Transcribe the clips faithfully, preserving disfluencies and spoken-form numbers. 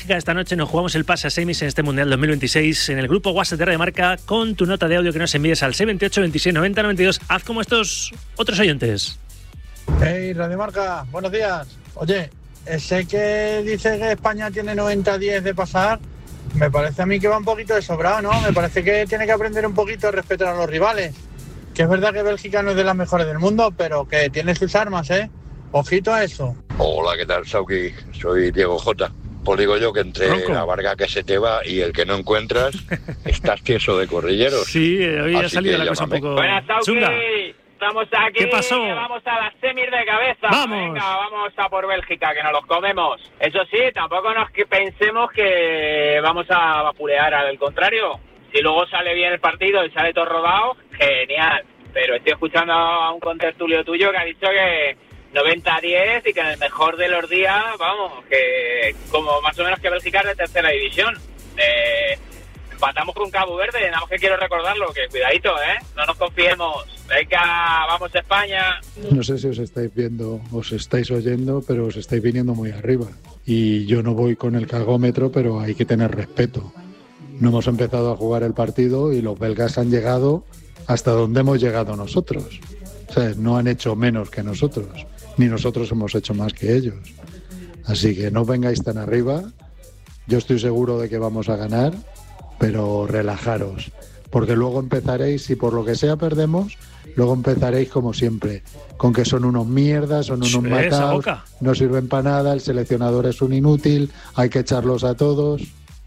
Bélgica. Esta noche nos jugamos el pase a semis en este Mundial dos mil veintiséis en el grupo WhatsApp de Radio Marca con tu nota de audio que nos envíes al seis dos ocho, veintiséis, noventa, noventa y dos. Haz como estos otros oyentes. Hey, Radio Marca, buenos días. Oye, ese que dice que España tiene noventa diez de pasar, me parece a mí que va un poquito de sobrado, ¿no? Me parece que tiene que aprender un poquito a respetar a los rivales. Que es verdad que Bélgica no es de las mejores del mundo, pero que tiene sus armas, ¿eh? Ojito a eso. Hola, ¿qué tal, Sauki? Soy Diego J. Pues digo yo que entre Ronco. La varga que se te va y el que no encuentras, estás tieso de corrilleros. Sí, hoy Así ha salido la cosa un poco chunga. Estamos aquí, ¿Qué pasó? Vamos a las semis de cabeza. Vamos. Venga, vamos a por Bélgica, que nos los comemos. Eso sí, tampoco nos que pensemos que vamos a vapulear, al contrario. Si luego sale bien el partido y sale todo rodado, genial. Pero estoy escuchando a un contertulio tuyo que ha dicho que noventa diez y que en el mejor de los días, vamos, que como más o menos que Bélgica es de tercera división. Eh, empatamos con Cabo Verde, nada más que quiero recordarlo, que cuidadito, ¿eh? No nos confiemos. Venga, vamos a España. No sé si os estáis viendo, os estáis oyendo, pero os estáis viniendo muy arriba. Y yo no voy con el cargómetro, pero hay que tener respeto. No hemos empezado a jugar el partido y los belgas han llegado hasta donde hemos llegado nosotros. O sea, no han hecho menos que nosotros, ni nosotros hemos hecho más que ellos. Así que no vengáis tan arriba. Yo estoy seguro de que vamos a ganar, pero relajaros, porque luego empezaréis, si por lo que sea perdemos, luego empezaréis como siempre, con que son unos mierdas, son unos matados, no sirven para nada, el seleccionador es un inútil, hay que echarlos a todos.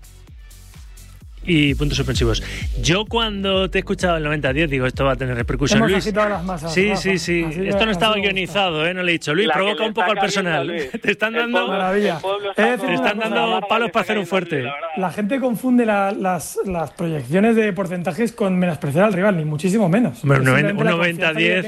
Y puntos suspensivos. Yo cuando te he escuchado el noventa diez digo, esto va a tener repercusión. Hemos Luis. agitado las masas, sí, Rafa. sí, sí. Así esto no estaba así guionizado, ¿eh? No le he dicho. Luis, La provoca un poco al personal. cayendo, te están dando, Maravilla. te están dando palos para hacer un fuerte. La, la gente confunde la, las, las proyecciones de porcentajes con menospreciar al rival, ni muchísimo menos. Hombre, un noventa diez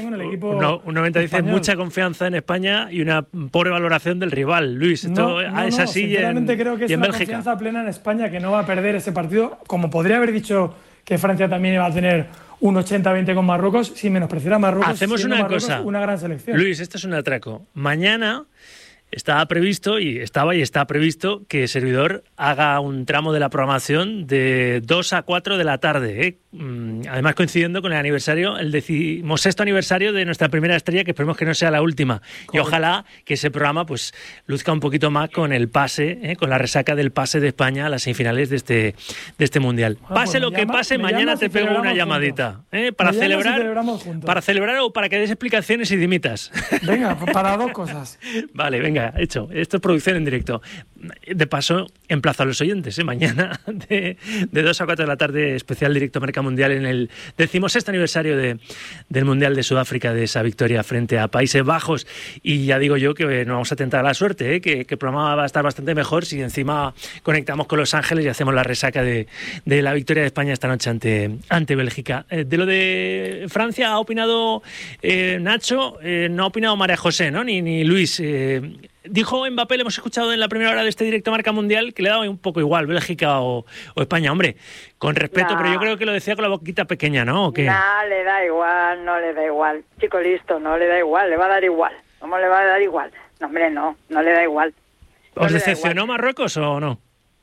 un noventa diez es mucha confianza en España y una pobre valoración del rival. Luis, esto no, no, es no, así y en, creo que es y en una Bélgica. Confianza plena en España que no va a perder ese partido, como podría haber dicho que Francia también iba a tener un ochenta veinte con Marruecos, sin menospreciar a Marruecos. Hacemos una Marruecos cosa, una gran selección. Luis, esto es un atraco. Mañana estaba previsto, y estaba y está previsto, que Servidor haga un tramo de la programación de dos a cuatro de la tarde, ¿eh? Además coincidiendo con el aniversario, el decimosexto aniversario de nuestra primera estrella, que esperemos que no sea la última. Correcto. Y ojalá que ese programa pues luzca un poquito más con el pase, ¿eh? Con la resaca del pase de España a las semifinales de este, de este Mundial. Ah, pase pues lo que llama, pase, mañana te pego una llamadita, ¿eh? Para celebrar, si para celebrar o para que des explicaciones y dimitas. Venga, para dos cosas. Vale, venga, hecho. Esto es producción en directo. De paso, emplazo a los oyentes, ¿eh? Mañana de, de dos a cuatro de la tarde, especial directo Marca Mundial en el decimosexto aniversario de, del Mundial de Sudáfrica, de esa victoria frente a Países Bajos. Y ya digo yo que nos vamos a tentar a la suerte, ¿eh? que, que el programa va a estar bastante mejor si encima conectamos con Los Ángeles y hacemos la resaca de, de la victoria de España esta noche ante, ante Bélgica. Eh, de lo de Francia ha opinado eh, Nacho, eh, no ha opinado María José, ¿no? ni, ni Luis. Eh, Dijo Mbappé, le hemos escuchado en la primera hora de este directo Marca Mundial, que le daba un poco igual Bélgica o, o España. Hombre, con respeto, no. Pero yo creo que lo decía con la boquita pequeña, ¿no? ¿O qué? No, le da igual, no le da igual. Chico, listo, no le da igual, le va a dar igual. ¿Cómo le va a dar igual? No, hombre, no, no le da igual. No ¿Os decepcionó Marruecos o no?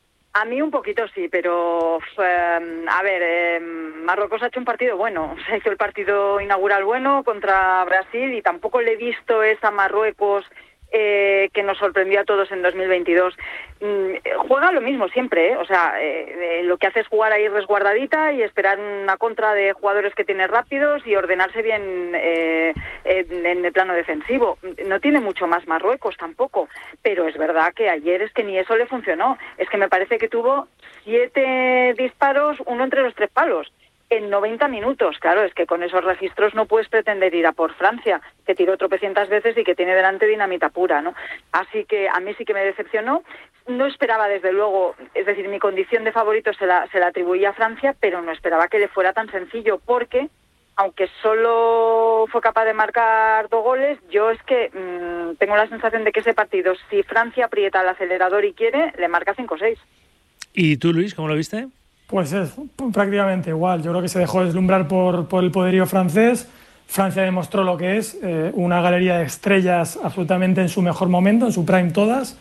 A mí un poquito sí, pero eh, a ver, eh, Marruecos ha hecho un partido bueno, se hizo el partido inaugural bueno contra Brasil y tampoco le he visto esa Marruecos Eh, que nos sorprendió a todos en dos mil veintidós. Mm, juega lo mismo siempre, ¿eh? O sea, eh, eh, lo que hace es jugar ahí resguardadita y esperar una contra de jugadores que tiene rápidos y ordenarse bien eh, en, en el plano defensivo. No tiene mucho más Marruecos tampoco, pero es verdad que ayer es que ni eso le funcionó. Es que me parece que tuvo siete disparos, uno entre los tres palos. En noventa minutos, claro, es que con esos registros no puedes pretender ir a por Francia, que tiró tropecientas veces y que tiene delante dinamita pura, ¿no? Así que a mí sí que me decepcionó. No esperaba, desde luego, es decir, mi condición de favorito se la, se la atribuía a Francia, pero no esperaba que le fuera tan sencillo, porque, aunque solo fue capaz de marcar dos goles, yo es que mmm, tengo la sensación de que ese partido, si Francia aprieta el acelerador y quiere, le marca cinco seis. ¿Y tú, Luis, cómo lo viste? Pues es prácticamente igual. Yo creo que se dejó deslumbrar por, por el poderío francés. Francia demostró lo que es, eh, una galería de estrellas absolutamente en su mejor momento, en su prime todas.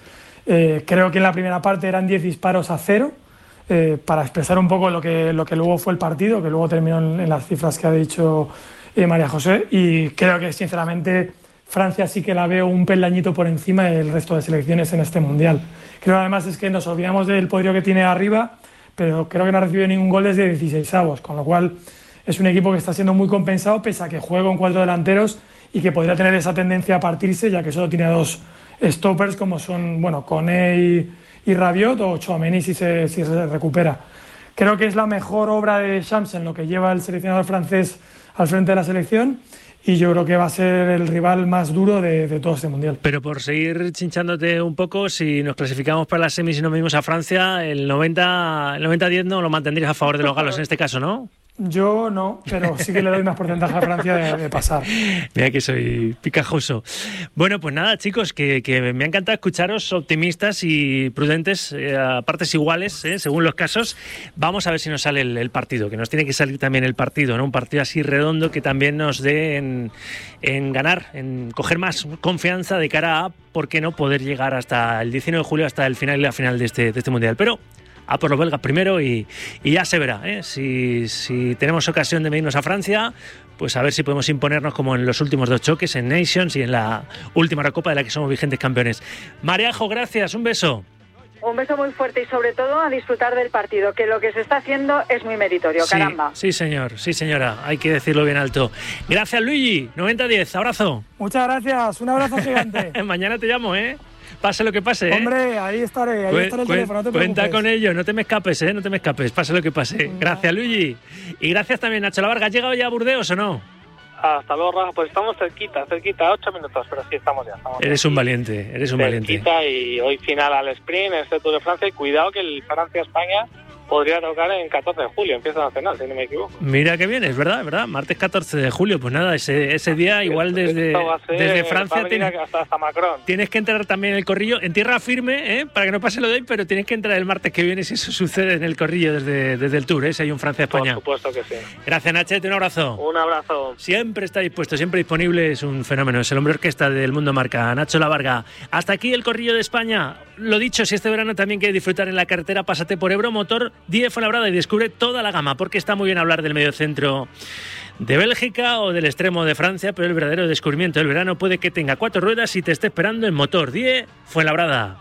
Eh, creo que en la primera parte eran diez disparos a cero, eh, para expresar un poco lo que, lo que luego fue el partido, que luego terminó en, en las cifras que ha dicho eh, María José, y creo que sinceramente Francia sí que la veo un peldañito por encima del resto de selecciones en este Mundial. Creo además es que nos olvidamos del poderío que tiene arriba, pero creo que no ha recibido ningún gol desde dieciseisavos, con lo cual es un equipo que está siendo muy compensado pese a que juega con cuatro delanteros y que podría tener esa tendencia a partirse, ya que solo tiene dos stoppers como son, bueno, Koné y, y Rabiot, o Tchouaméni si se, si se recupera. Creo que es la mejor obra de Deschamps en lo que lleva el seleccionador francés al frente de la selección, y yo creo que va a ser el rival más duro de, de todo este Mundial. Pero por seguir chinchándote un poco, si nos clasificamos para las semis y nos medimos a Francia, el noventa diez no lo mantendrías a favor de los galos en este caso, ¿no? Yo no, pero sí que le doy más porcentaje a Francia de, de pasar. Mira que soy picajoso. Bueno, pues nada, chicos, que, que me ha encantado escucharos optimistas y prudentes eh, a partes iguales, eh, según los casos. Vamos a ver si nos sale el, el partido, que nos tiene que salir también el partido, ¿no? Un partido así redondo que también nos dé en, en ganar, en coger más confianza de cara a, ¿por qué no?, poder llegar hasta el diecinueve de julio, hasta el final y la final de este, de este Mundial. Pero a por los belgas primero y, y ya se verá, ¿eh? Si, si tenemos ocasión de medirnos a Francia, pues a ver si podemos imponernos como en los últimos dos choques, en Nations y en la última Recopa de la que somos vigentes campeones. Mareajo, gracias, un beso. Un beso muy fuerte y sobre todo a disfrutar del partido, que lo que se está haciendo es muy meritorio, sí, caramba. Sí, señor, sí, señora, hay que decirlo bien alto. Gracias, Luigi, noventa diez, abrazo. Muchas gracias, un abrazo gigante. Mañana te llamo, ¿eh? Pase lo que pase, ¿eh? Hombre, ahí estaré, ahí estaré el teléfono, no te preocupes. Cuenta con ello, no te me escapes, ¿eh? No te me escapes, pase lo que pase. Gracias, Luigi. Y gracias también, Nacho Lavarga. ¿Has llegado ya a Burdeos o no? Hasta luego, Rafa. Pues estamos cerquita, cerquita, ocho minutos, pero sí, estamos ya. Estamos eres aquí. un valiente, eres un cerquita valiente. Y hoy final al sprint, en este Tour de Francia. Y cuidado que el Francia-España podría tocar en catorce de julio, empieza nacional, si no me equivoco. Mira que bien, es verdad, verdad. Martes catorce de julio, pues nada, ese, ese día igual desde, ser, desde Francia tienes, hasta, hasta Macron. Tienes que entrar también en el corrillo, en tierra firme, ¿eh? Para que no pase lo de hoy, pero tienes que entrar el martes que viene si eso sucede en el corrillo desde, desde el Tour, ¿eh? Si hay un Francia-España. Por supuesto que sí. Gracias, Nachete, un abrazo. Un abrazo. Siempre está dispuesto, siempre disponible, es un fenómeno, es el hombre orquesta del Mundo Marca, Nacho Lavarga. Hasta aquí el corrillo de España. Lo dicho, si este verano también quieres disfrutar en la carretera, pásate por Ebro Motor diez Fuenlabrada y descubre toda la gama, porque está muy bien hablar del mediocentro de Bélgica o del extremo de Francia, pero el verdadero descubrimiento del verano puede que tenga cuatro ruedas y te esté esperando en Motor diez Fuenlabrada.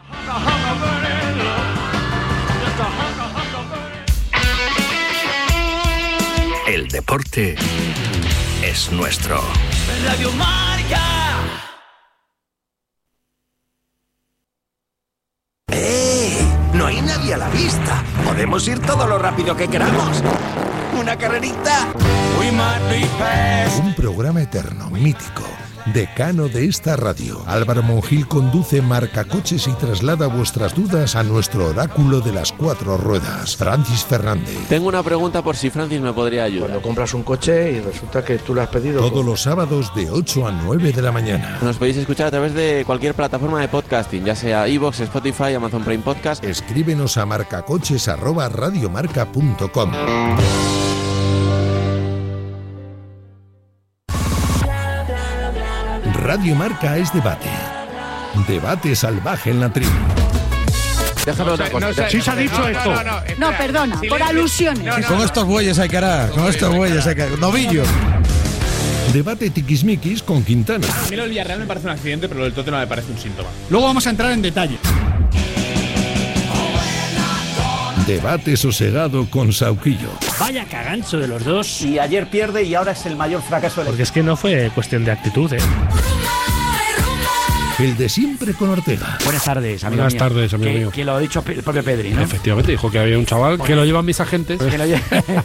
El deporte es nuestro. Radio Marca. ¡Eh! No hay nadie a la vista. Podemos ir todo lo rápido que queramos. ¿Una carrerita? Un programa eterno, mítico, decano de esta radio. Álvaro Monjil conduce Marcacoches y traslada vuestras dudas a nuestro oráculo de las cuatro ruedas, Francis Fernández. Tengo una pregunta por si Francis me podría ayudar. Cuando compras un coche y resulta que tú lo has pedido... Todos los sábados de ocho a nueve de la mañana. Nos podéis escuchar a través de cualquier plataforma de podcasting, ya sea iVoox, Spotify, Amazon Prime Podcast. Escríbenos a marcacoches arroba radiomarca punto com. Radio Marca es debate. Debate salvaje en la tribu. Déjame otra cosa. No sé, sí se ha dicho no, esto. No, no, no, no perdona, silencio. Por alusiones. No, no, con no. estos bueyes hay que arar, con estos bueyes hay que arar. Novillo. Debate tiquismiquis con Quintana. A mí lo del Villarreal me parece un accidente, pero lo del Tottenham me parece un síntoma. Luego vamos a entrar en detalle. Debate sosegado con Sauquillo. Vaya cagancho de los dos. Y ayer pierde y ahora es el mayor fracaso del... Porque es que no fue cuestión de actitud, ¿eh? El de siempre con Ortega. Buenas tardes, amigo Buenas mío. tardes, amigo que, mío. Que lo ha dicho el propio Pedri, ¿no? Efectivamente, dijo que había un chaval que lo llevan mis agentes. Que lo lle-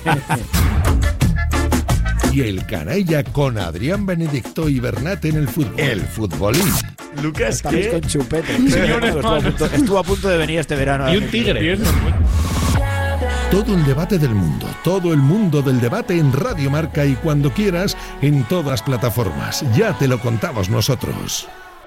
Y el canalla con Adrián Benedicto y Bernat en el fútbol. El futbolín. Lucas, Estamos ¿qué? con chupete. Estuvo a, punto, estuvo a punto de venir este verano. Y un tigre. Todo el debate del mundo, todo el mundo del debate en Radio Marca y cuando quieras en todas plataformas. Ya te lo contamos nosotros.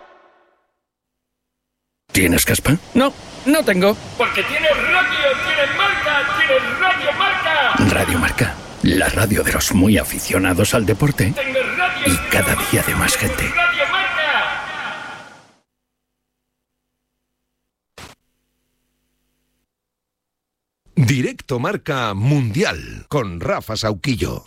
¿Tienes caspa? No, no tengo. Porque tienes radio, tienes marca, tienes Radio Marca. Radio Marca, la radio de los muy aficionados al deporte Tengo radio, y cada día de más gente. Radio Marca. Directo Marca Mundial con Rafa Sauquillo.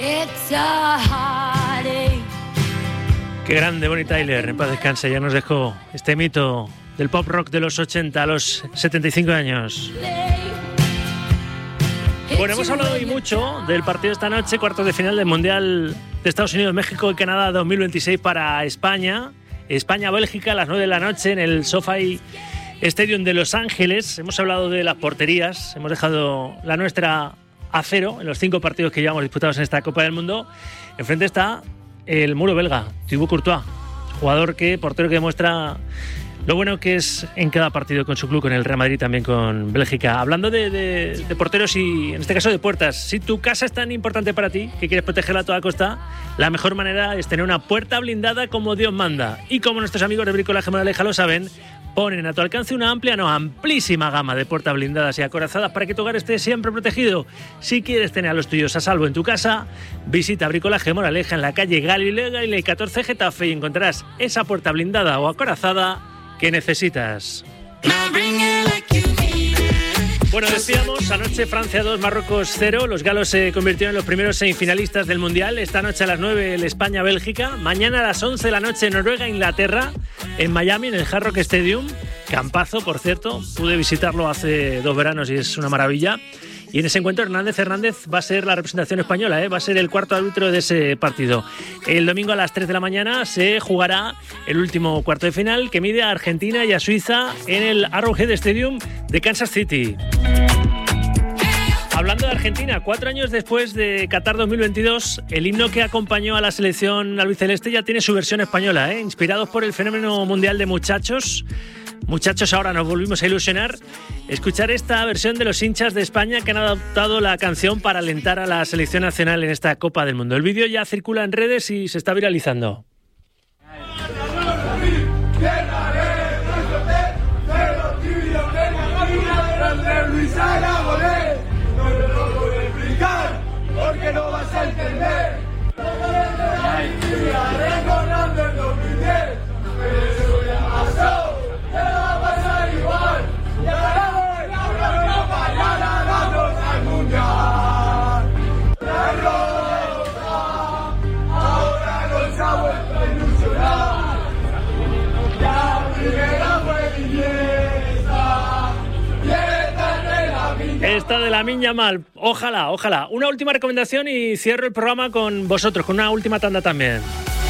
Qué grande Bonnie Tyler, en paz descanse, ya nos dejó este mito del pop rock de los ochenta a los setenta y cinco años. Bueno, hemos hablado hoy mucho del partido de esta noche, cuartos de final del Mundial de Estados Unidos, México y Canadá dos mil veintiséis para España. España-Bélgica a las nueve de la noche en el SoFi Stadium de Los Ángeles. Hemos hablado de las porterías, hemos dejado la nuestra a cero en los cinco partidos que llevamos disputados en esta Copa del Mundo. Enfrente está el muro belga, Thibaut Courtois, jugador que, portero que demuestra lo bueno que es en cada partido con su club, con el Real Madrid, también con Bélgica. Hablando de, de, de porteros y, en este caso, de puertas, si tu casa es tan importante para ti, que quieres protegerla a toda costa, la mejor manera es tener una puerta blindada como Dios manda. Y como nuestros amigos de Bricolaje Moraleja lo saben, ponen a tu alcance una amplia, no, amplísima gama de puertas blindadas y acorazadas para que tu hogar esté siempre protegido. Si quieres tener a los tuyos a salvo en tu casa, visita Bricolaje Moraleja en la calle Galileo Galilei catorce Getafe y encontrarás esa puerta blindada o acorazada que necesitas. Bueno, decíamos, anoche Francia dos, Marruecos cero. Los galos se convirtieron en los primeros semifinalistas del Mundial. Esta noche a las nueve el España-Bélgica. Mañana a las once de la noche Noruega-Inglaterra en Miami, en el Hard Rock Stadium. Campazo, por cierto. Pude visitarlo hace dos veranos y es una maravilla. Y en ese encuentro Hernández Hernández va a ser la representación española, ¿eh? Va a ser el cuarto árbitro de ese partido. El domingo a las tres de la mañana se jugará el último cuarto de final que mide a Argentina y a Suiza en el Arrowhead Stadium de Kansas City. Hablando de Argentina, cuatro años después de Qatar dos mil veintidós, el himno que acompañó a la selección albiceleste ya tiene su versión española, ¿eh? Inspirados por el fenómeno mundial de muchachos. Muchachos, ahora nos volvimos a ilusionar. Escuchar esta versión de los hinchas de España que han adoptado la canción para alentar a la selección nacional en esta Copa del Mundo. El vídeo ya circula en redes y se está viralizando. Porque no vas a entender. Recordando el dos mil diez, pero eso ya pasó, ya va a pasar igual. Ya ganamos la Europa, ya ganamos al Mundial. La Roja ahora nos ha vuelto a ilusionar. La primera fue Iniesta, y esta es de la Miña. Esta de la Miña Mal. Ojalá, ojalá. Una última recomendación y cierro el programa con vosotros, con una última tanda también.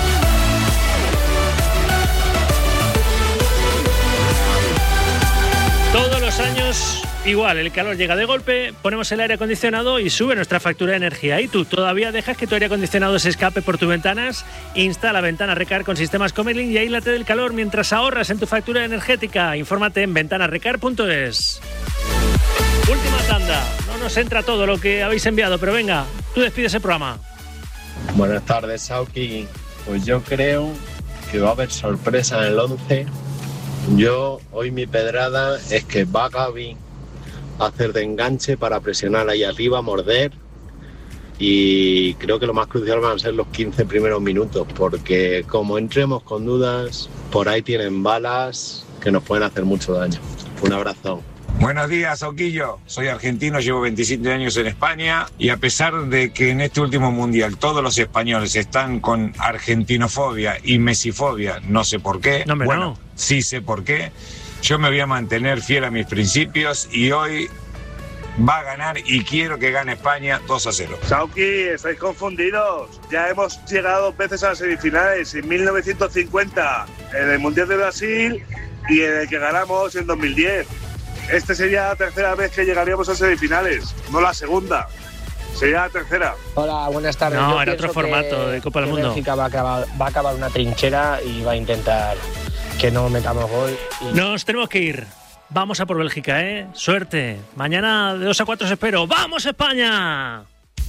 Todos los años igual, el calor llega de golpe, ponemos el aire acondicionado y sube nuestra factura de energía. ¿Y tú todavía dejas que tu aire acondicionado se escape por tus ventanas? Instala Ventana Recar con sistemas Comelin y aíslate del calor mientras ahorras en tu factura energética. Infórmate en ventana recar punto es. Última tanda. No nos entra todo lo que habéis enviado, pero venga, tú despides el programa. Buenas tardes, Sauki. Pues yo creo que va a haber sorpresa en el once. Yo, hoy mi pedrada es que va Gavi a hacer de enganche para presionar ahí arriba, morder. Y creo que lo más crucial van a ser los quince primeros minutos, porque como entremos con dudas, por ahí tienen balas que nos pueden hacer mucho daño. Un abrazo. Buenos días, Sauquillo. Soy argentino, llevo veintisiete años en España y a pesar de que en este último mundial todos los españoles están con argentinofobia y mesifobia, no sé por qué, no, bueno, no. sí sé por qué, yo me voy a mantener fiel a mis principios y hoy va a ganar y quiero que gane España dos a cero. Sauki, estáis confundidos. Ya hemos llegado dos veces a las semifinales, en mil novecientos cincuenta, en el Mundial de Brasil y en el que ganamos en dos mil diez. Este sería la tercera vez que llegaríamos a semifinales, no la segunda. Sería la tercera. Hola, buenas tardes. No, Yo era otro formato que, de Copa del que Mundo. Bélgica va a, acabar, va a acabar una trinchera y va a intentar que no metamos gol. Y... Nos tenemos que ir. Vamos a por Bélgica, ¿eh? Suerte. Mañana de dos a cuatro os espero. ¡Vamos, España!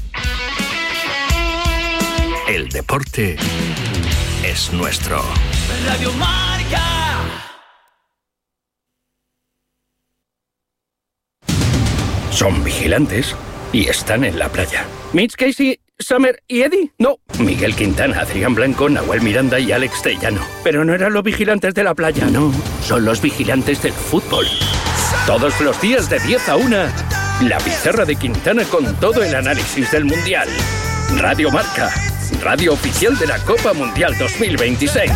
El deporte es nuestro. Radio Marca. Son vigilantes y están en la playa. Mitch, Casey, Summer y Eddie. No, Miguel Quintana, Adrián Blanco, Nahuel Miranda y Alex Tellano. Pero no eran los vigilantes de la playa, no. Son los vigilantes del fútbol. Todos los días de diez a una La pizarra de Quintana con todo el análisis del Mundial. Radio Marca, radio oficial de la Copa Mundial dos mil veintiséis.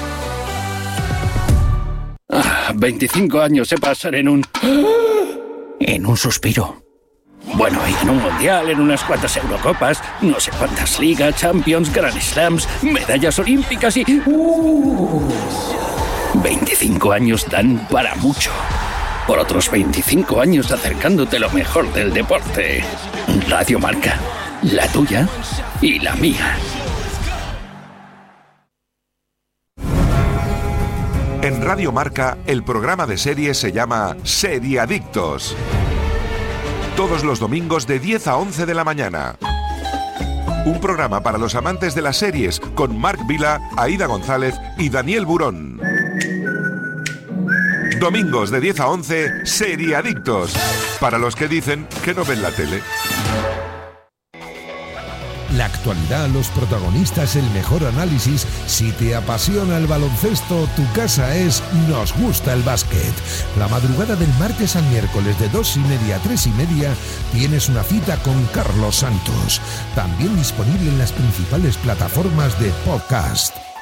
Ah, veinticinco años se pasan en un... en un suspiro. Bueno, y en un Mundial, en unas cuantas Eurocopas, no sé cuántas ligas, Champions, Grand Slams, medallas olímpicas y... Uh, veinticinco años dan para mucho. Por otros veinticinco años acercándote lo mejor del deporte. Radio Marca, la tuya y la mía. En Radio Marca, el programa de series se llama Seriadictos. Todos los domingos de diez a once de la mañana. Un programa para los amantes de las series con Marc Vila, Aida González y Daniel Burón. Domingos de diez a once, Seriadictos. Para los que dicen que no ven la tele. La actualidad, los protagonistas, el mejor análisis. Si te apasiona el baloncesto, tu casa es Nos Gusta el Básquet. La madrugada del martes al miércoles de dos y media a tres y media tienes una cita con Carlos Santos. También disponible en las principales plataformas de podcast.